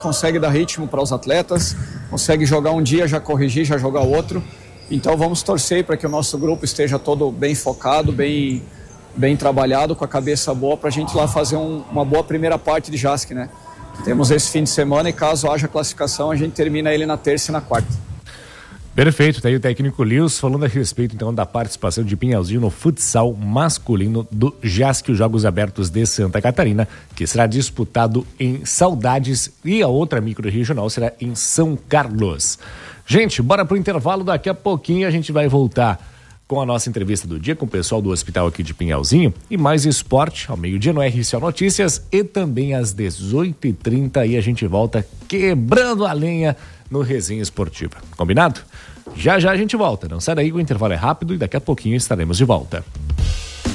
consegue dar ritmo para os atletas, consegue jogar um dia, já corrigir, já jogar outro. Então vamos torcer para que o nosso grupo esteja todo bem focado, bem trabalhado, com a cabeça boa, para a gente lá fazer uma boa primeira parte de JASC, né? Temos esse fim de semana e caso haja classificação, a gente termina ele na terça e na quarta. Perfeito, tá aí o técnico Lewis falando a respeito então da participação de Pinhalzinho no futsal masculino do JASC, os Jogos Abertos de Santa Catarina, que será disputado em Saudades, e a outra micro-regional será em São Carlos. Gente, bora pro intervalo, daqui a pouquinho a gente vai voltar com a nossa entrevista do dia com o pessoal do hospital aqui de Pinhalzinho e mais esporte ao meio-dia no RCO Notícias e também às 18h30 e a gente volta quebrando a lenha no Resenha Esportiva. Combinado? Já a gente volta. Não sai daí, o intervalo é rápido e daqui a pouquinho estaremos de volta.